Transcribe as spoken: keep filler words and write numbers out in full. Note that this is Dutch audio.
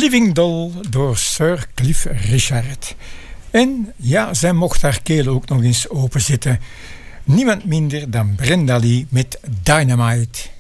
Living Doll door Sir Cliff Richard. En ja, zij mocht haar keel ook nog eens openzitten. Niemand minder dan Brenda Lee met Dynamite.